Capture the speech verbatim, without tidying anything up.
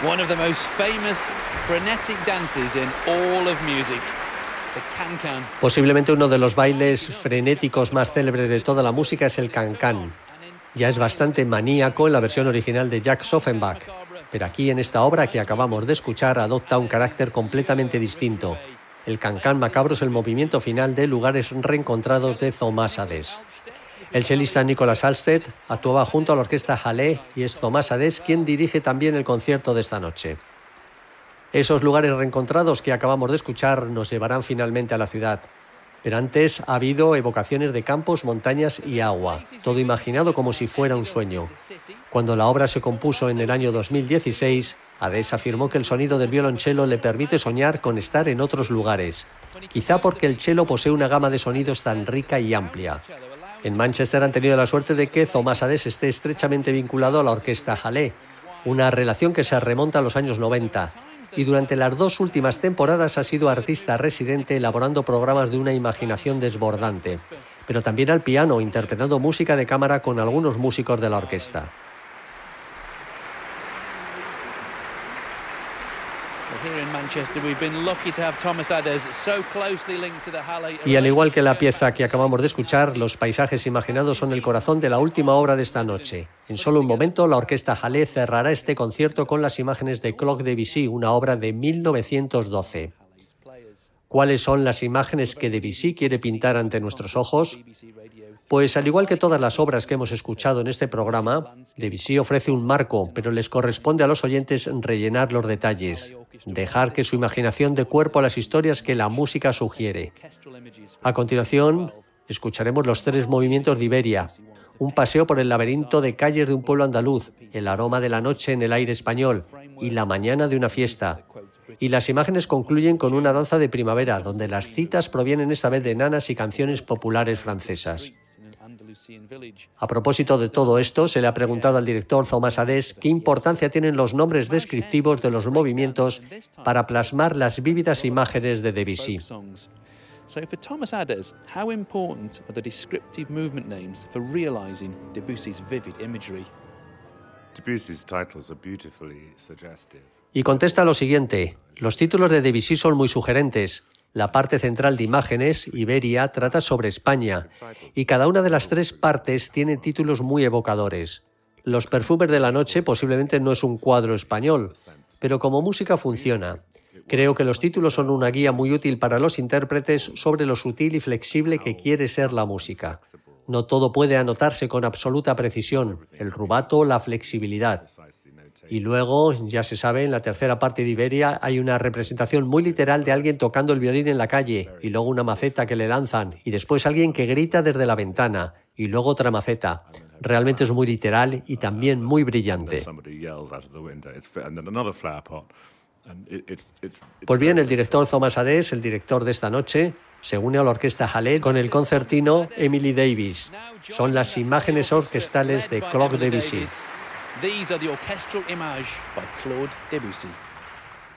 One of the most famous frenetic dances in all of music. Posiblemente uno de los bailes frenéticos más célebres de toda la música es el can-can. Ya es bastante maníaco en la versión original de Jacques Offenbach, pero aquí en esta obra que acabamos de escuchar adopta un carácter completamente distinto. El can-can macabro es el movimiento final de Lugares reencontrados de Thomas Hades. El chelista Nicolas Halstead actuaba junto a la orquesta Hallé y es Thomas Hades quien dirige también el concierto de esta noche. Esos lugares reencontrados que acabamos de escuchar nos llevarán finalmente a la ciudad. Pero antes ha habido evocaciones de campos, montañas y agua, todo imaginado como si fuera un sueño. Cuando la obra se compuso en el año dos mil dieciséis, Hades afirmó que el sonido del violonchelo le permite soñar con estar en otros lugares, quizá porque el cello posee una gama de sonidos tan rica y amplia. En Manchester han tenido la suerte de que Thomas Hades esté estrechamente vinculado a la orquesta Hallé, una relación que se remonta a los años noventa. Y durante las dos últimas temporadas ha sido artista residente elaborando programas de una imaginación desbordante, pero también al piano, interpretando música de cámara con algunos músicos de la orquesta. Y al igual que la pieza que acabamos de escuchar, los paisajes imaginados son el corazón de la última obra de esta noche. En solo un momento, la orquesta Hallé cerrará este concierto con las imágenes de Claude Debussy, una obra de mil novecientos doce. ¿Cuáles son las imágenes que Debussy quiere pintar ante nuestros ojos? Pues al igual que todas las obras que hemos escuchado en este programa, Debussy ofrece un marco, pero les corresponde a los oyentes rellenar los detalles, dejar que su imaginación dé cuerpo a las historias que la música sugiere. A continuación, escucharemos los tres movimientos de Iberia, un paseo por el laberinto de calles de un pueblo andaluz, el aroma de la noche en el aire español y la mañana de una fiesta. Y las imágenes concluyen con una danza de primavera, donde las citas provienen esta vez de nanas y canciones populares francesas. A propósito de todo esto, se le ha preguntado al director Thomas Hades qué importancia tienen los nombres descriptivos de los movimientos para plasmar las vívidas imágenes de Debussy. So for Thomas Hades, how important are the descriptive movement names for realizing Debussy's vivid imagery? Debussy's titles are beautifully suggestive. Y contesta lo siguiente: los títulos de Debussy son muy sugerentes. La parte central de imágenes, Iberia, trata sobre España, y cada una de las tres partes tiene títulos muy evocadores. Los perfumes de la noche posiblemente no es un cuadro español, pero como música funciona. Creo que los títulos son una guía muy útil para los intérpretes sobre lo sutil y flexible que quiere ser la música. No todo puede anotarse con absoluta precisión, el rubato, la flexibilidad. Y luego, ya se sabe, en la tercera parte de Iberia hay una representación muy literal de alguien tocando el violín en la calle, y luego una maceta que le lanzan, y después alguien que grita desde la ventana, y luego otra maceta. Realmente es muy literal y también muy brillante. Pues bien, el director Thomas Hades, el director de esta noche, se une a la orquesta Hallé con el concertino Emily Davis. Son las imágenes orquestales de Claude Debussy. These are the orchestral images by Claude Debussy.